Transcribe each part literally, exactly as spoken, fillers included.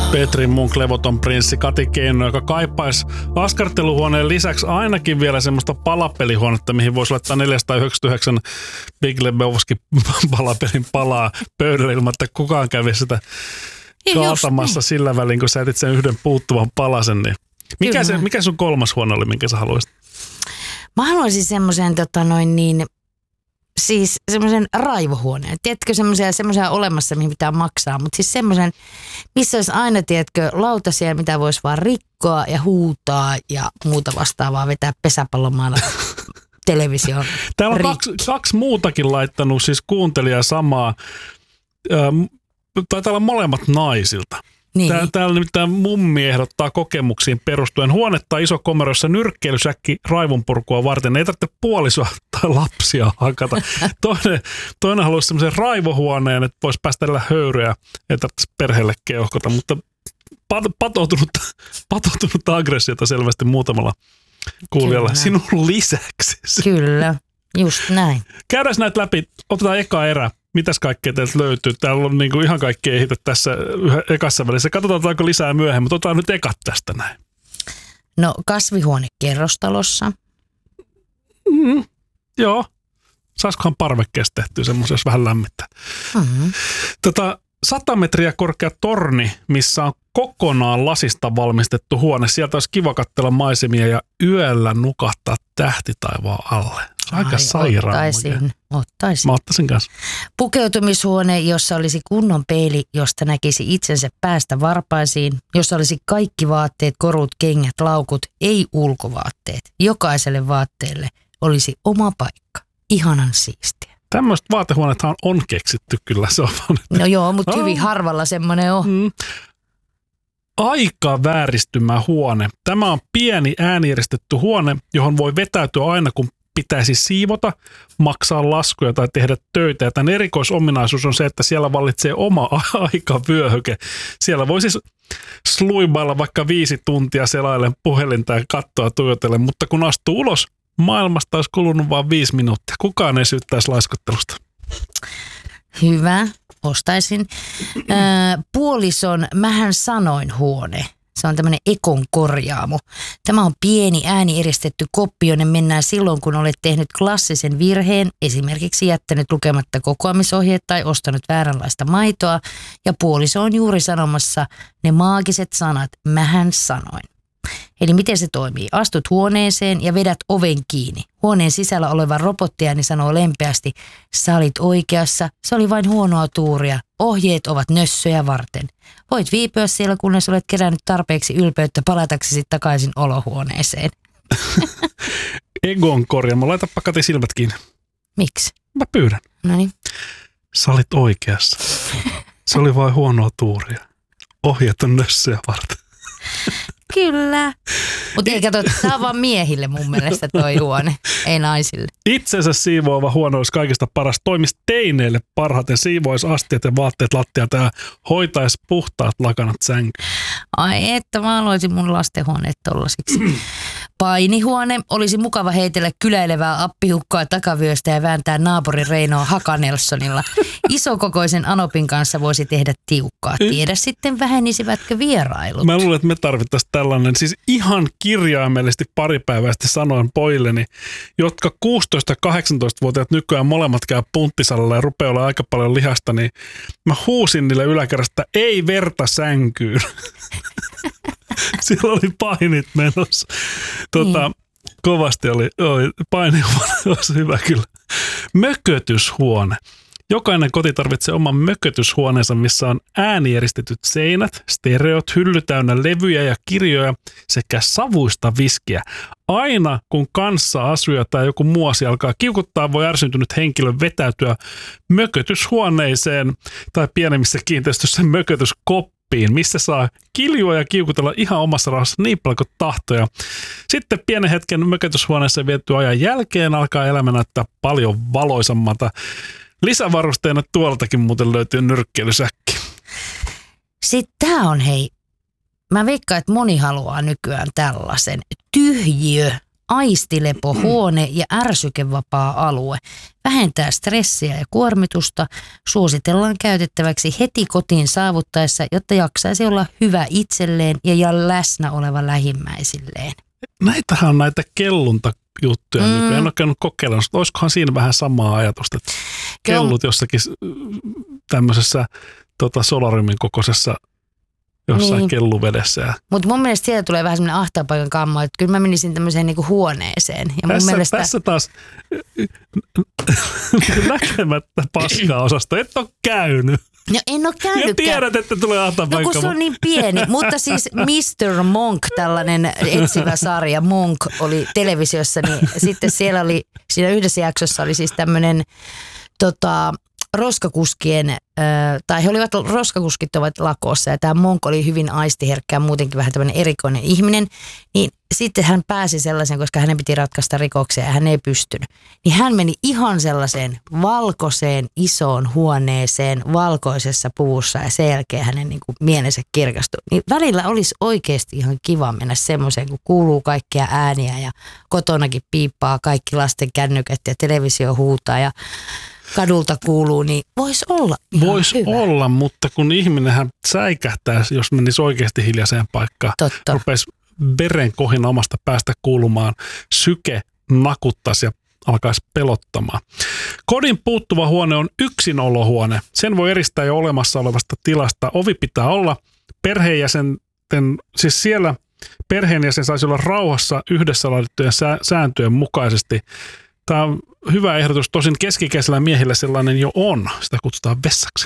Petri Munk, levoton prinssi Kati Keino, joka kaipaisi askarteluhuoneen lisäksi ainakin vielä semmoista palapelihuonetta, mihin voisi laittaa neljäsataayhdeksänkymmentäyhdeksän Big Lebowski palapelin palaa pöydälle ilman, että kukaan kävi sitä kaatamassa niin sillä välin, kun sä etit sen yhden puuttuvan palasen. Niin. Mikä, se, mikä sun kolmas huone oli, minkä sä haluaisit? Mä haluaisin semmoisen tota noin niin... Siis semmoisen raivohuoneen. Tiedätkö, semmoisia, semmoisia olemassa, mihin pitää maksaa, mutta siis semmoisen, missä olisi aina, tiedätkö, lautasia, mitä voisi vaan rikkoa ja huutaa ja muuta vastaavaa, vetää pesäpallomaalla televisioon. Täällä on kaksi, kaksi muutakin laittanut, siis kuuntelijaa samaa. Ähm, taitaa olla molemmat naisilta. Niin. Täällä nimittäin mummi ehdottaa kokemuksiin perustuen huonetta iso komero, jossa nyrkkeilysäkki raivonpurkua varten. Ei tarvitse puolisoa tai lapsia hakata. Toinen, toinen haluaisi semmoisen raivohuoneen, että voisi päästellä höyryä. Ei tarvitse perheelle keuhkota, mutta pat, patoutunut, patoutunut aggressiota selvästi muutamalla kuulijalla. Kyllä. Sinun lisäksi. Kyllä, just näin. Käydään näitä läpi. Otetaan eka erä. Mitäs kaikkea teiltä löytyy? Täällä on niinku ihan kaikkea ehitä tässä ekassa välissä. Katsotaan, otetaanko lisää myöhemmin, mutta otetaan nyt ekat tästä näin. No, kasvihuone kerrostalossa. Mm, joo. Saisikohan parvekkeesta tehtyä semmoisen, jos vähän lämmittää. Mm-hmm. Tota, sata metriä korkea torni, missä on kokonaan lasista valmistettu huone. Sieltä olisi kiva katsella maisemia ja yöllä nukahtaa tähtitaivaan alle. Aika sairaan. Ottaisin, ottaisin. Mä ottaisin kanssa. Pukeutumishuone, jossa olisi kunnon peili, josta näkisi itsensä päästä varpaisiin, jossa olisi kaikki vaatteet, korut, kengät, laukut, ei ulkovaatteet. Jokaiselle vaatteelle olisi oma paikka. Ihanan siistiä. Tämmöiset vaatehuoneethan on keksitty kyllä. Se on vaan, no joo, mutta hyvin harvalla semmoinen on. Mm. Aika vääristymä huone. Tämä on pieni äänieristetty huone, johon voi vetäytyä aina, kun pitäisi siivota, maksaa laskuja tai tehdä töitä. Ja tämän erikoisominaisuus on se, että siellä vallitsee oma aikavyöhyke. Siellä voi siis sluibailla vaikka viisi tuntia selailen puhelinta ja kattoa tuijotellen, mutta kun astuu ulos, maailmasta olisi kulunut vain viisi minuuttia. Kukaan ei syyttäisi laiskottelusta. Hyvä, ostaisin. Äh, puolison Mähän sanoin huone. Se on tämmöinen Ekon korjaamo. Tämä on pieni äänieristetty koppi, jonne mennään silloin, kun olet tehnyt klassisen virheen, esimerkiksi jättänyt lukematta kokoamisohjeet tai ostanut vääränlaista maitoa, ja puoliso on juuri sanomassa ne maagiset sanat, mähän sanoin. Eli miten se toimii? Astut huoneeseen ja vedät oven kiinni. Huoneen sisällä oleva robottiääni sanoo lempeästi, sä olit oikeassa, se oli vain huonoa tuuria. Ohjeet ovat nössöjä varten. Voit viipyä siellä, kunnes olet kerännyt tarpeeksi ylpeyttä palataksesi takaisin olohuoneeseen. Egon korjaamo. Laitapa Kati silmät kiinni. Miksi? Mä pyydän. Noniin. Sä olit oikeassa. Se oli vain huonoa tuuria. Ohjeet on nössöjä varten. Kyllä. Mutta ei kato, tämä on vaan miehille mun mielestä toi huone, ei naisille. Itsensä siivoava huone olisi kaikista paras. Toimisi teineille parhaiten. Siivoisi astiat ja vaatteet lattialta ja hoitaisi puhtaat lakanat sänkyyn. Ai että, mä aloisin mun lastenhuoneet tollasiksi. Painihuone olisi mukava heitellä kyläilevää appihukkaa takavyöstä ja vääntää naapurin Reinoa Hakanelsonilla. Isokokoisen Anopin kanssa voisi tehdä tiukkaa. Tiedä sitten vähenisivätkö vierailut. Mä luulen, että me tarvittaisiin tällainen. Siis ihan kirjaimellisesti pari päivää sitten sanoin pojilleni, jotka kuusitoista-kahdeksantoista-vuotiaat nykyään molemmat käy punttisalilla ja rupeaa olla aika paljon lihasta, niin mä huusin niille yläkerrasta, ei verta sänkyyn. Siellä oli painit menossa. Tota, niin. Kovasti oli, oli painihuone, olisi hyvä kyllä. Mökötyshuone. Jokainen koti tarvitsee oman mökötyshuoneensa, missä on äänieristetyt seinät, stereot, hylly täynnä levyjä ja kirjoja sekä savuista viskiä. Aina kun kanssa-asuja tai joku muu asia alkaa kiukuttaa, voi ärsyntynyt henkilö vetäytyä mökötyshuoneeseen tai pienemmissä kiinteistöissä mökötyskoppiin, missä saa kiljua ja kiukutella ihan omassa rauhassa niin paljon kuin tahtoja. Sitten pienen hetken mökötyshuoneessa vietty ajan jälkeen alkaa elämä näyttää paljon valoisammalta. Lisävarusteena tuoltakin muuten löytyy nyrkkeilysäkki. Sitten tää on hei, mä veikkaan, että moni haluaa nykyään tällaisen tyhjiö aistilepohuone ja ärsykevapaa alue. Vähentää stressiä ja kuormitusta. Suositellaan käytettäväksi heti kotiin saavuttaessa, jotta jaksaisi olla hyvä itselleen ja läsnä oleva lähimmäisilleen. Näitähän on näitä kelluntajuttuja. Mm. Niin en ole käynyt kokeilemaan. Olisikohan siinä vähän samaa ajatusta, että kellut jossakin tämmöisessä tota, solariumin kokoisessa jossain niin. kelluvedessä. Mutta mun mielestä siellä tulee vähän semmoinen ahtapaikan kammo, että kyllä mä menisin tämmöiseen niinku huoneeseen. Ja mun tässä, mielestä... tässä taas näkemättä paskaa osasta. Et ole käynyt. No en ole käynytkään. Ja tiedät, että tulee ahtapaikan. No kun se on niin pieni, mutta siis mister Monk, tällainen etsivä sarja, Monk oli televisiossa, niin sitten siellä oli, siinä yhdessä jaksossa oli siis tämmöinen tota, roskakuskien, tai he olivat, roskakuskit ovat lakossa ja tämä Monk oli hyvin aistiherkkä ja muutenkin vähän tämmöinen erikoinen ihminen, niin sitten hän pääsi sellaisen, koska hänen piti ratkaista rikoksia ja hän ei pystynyt. Niin hän meni ihan sellaiseen valkoiseen isoon huoneeseen valkoisessa puvussa ja sen jälkeen hänen niin kuin mielensä kirkastui. Niin välillä olisi oikeasti ihan kiva mennä semmoiseen, kun kuuluu kaikkia ääniä ja kotonakin piippaa kaikki lasten kännykät ja televisio huutaa ja kadulta kuuluu, niin voisi olla ihan Voisi olla, mutta kun ihminenhän säikähtää, jos menisi oikeasti hiljaiseen paikkaan, Totta. rupesi verenkohina omasta päästä kuulumaan, syke nakuttaisi ja alkaisi pelottamaan. Kodin puuttuva huone on yksinolohuone. Sen voi eristää jo olemassa olevasta tilasta. Ovi pitää olla perheenjäsenten, siis siellä perheenjäsen saisi olla rauhassa yhdessä laadittujen sääntöjen mukaisesti. Tämä on hyvä ehdotus. Tosin keskikäisellä miehillä sellainen jo on. Sitä kutsutaan vessaksi.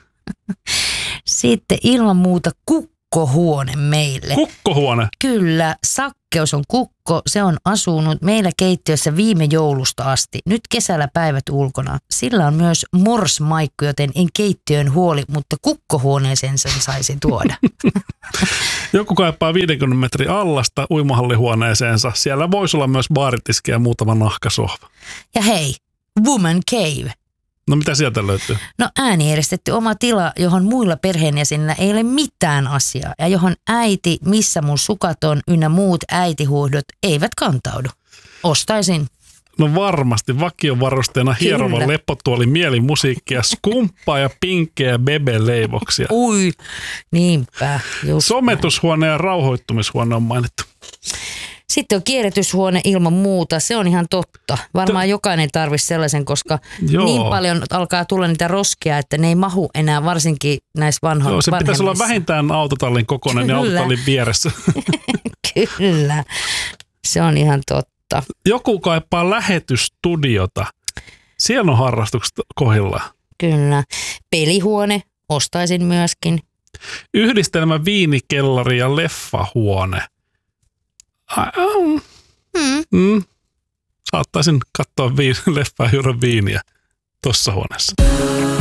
Sitten ilman muuta kukkohuone meille. Kukkohuone? Kyllä. Sakkeus on kukko. Se on asunut meillä keittiössä viime joulusta asti. Nyt kesällä päivät ulkona. Sillä on myös morsmaikku, joten en keittiön huoli, mutta kukkohuoneeseen sen saisi tuoda. Joku kaipaa viidenkymmenen metrin allasta uimahallihuoneeseensa. Siellä voisi olla myös baaritiski ja muutama nahkasohva. Ja hei, woman cave. No mitä sieltä löytyy? No äänieristetty oma tila, johon muilla perheenjäsenillä ei ole mitään asiaa. Ja johon äiti, missä mun sukat on, ynnä muut äitihuuhdot eivät kantaudu. Ostaisin. No varmasti vakiovarusteena hierova leppotuoli, mielimusiikkia, skumppaa ja pinkkejä bebe-leivoksia. Ui, niinpä. Sometushuone ja rauhoittumishuone on mainittu. Sitten on kierrätyshuone ilman muuta. Se on ihan totta. Varmaan T- jokainen tarvitsisi sellaisen, koska Joo. niin paljon alkaa tulla niitä roskia, että ne ei mahu enää varsinkin näissä vanhoissa. Joo, se pitäisi olla vähintään autotallin kokoinen ja autotallin vieressä. Kyllä, se on ihan totta. Joku kaipaa lähetysstudiota. Siellä on harrastukset kohdillaan. Kyllä. Pelihuone ostaisin myöskin. Yhdistelmä viinikellari ja leffahuone. Mm. Mm. Saattaisin katsoa viin, leffaa ja juoda viiniä tuossa huoneessa.